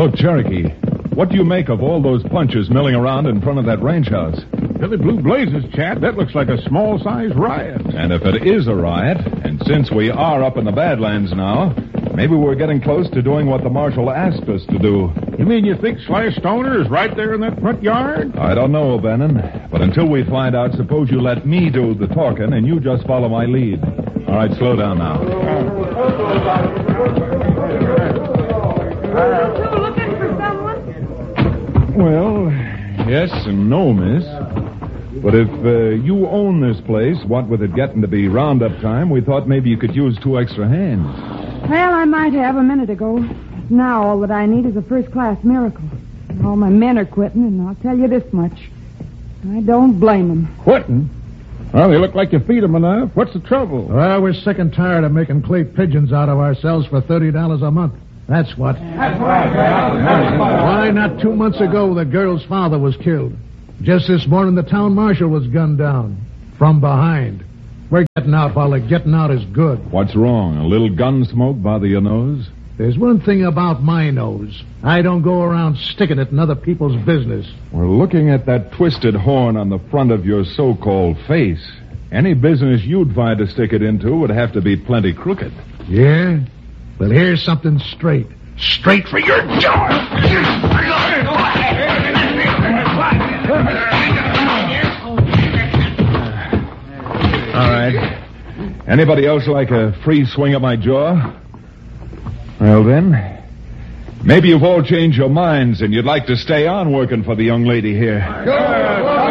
Look, Cherokee, what do you make of all those punches milling around in front of that ranch house? Billy Blue Blazes, Chad, that looks like a small-sized riot. And if it is a riot, and since we are up in the Badlands now, maybe we're getting close to doing what the marshal asked us to do. You mean you think Sly Stoner is right there in that front yard? I don't know, O'Bannon. But until we find out, suppose you let me do the talking and you just follow my lead. All right, slow down now. You looking for someone? Well, yes and no, miss. But if you own this place, what with it getting to be roundup time, we thought maybe you could use 2 extra hands. Well, I might have a minute ago. Now all that I need is a first-class miracle. All my men are quitting, and I'll tell you this much. I don't blame them. Quitting? Well, they look like you feed them enough. What's the trouble? Well, we're sick and tired of making clay pigeons out of ourselves for $30 a month. That's what. Why, not 2 months ago, the girl's father was killed. Just this morning, the town marshal was gunned down. From behind. We're getting out while the getting out is good. What's wrong? A little gun smoke bother your nose? There's one thing about my nose. I don't go around sticking it in other people's business. We're looking at that twisted horn on the front of your so-called face. Any business you'd find to stick it into would have to be plenty crooked. Yeah? Well, here's something straight. Straight for your jaw. All right. Anybody else like a free swing at my jaw? Well, then, maybe you've all changed your minds and you'd like to stay on working for the young lady here. Good.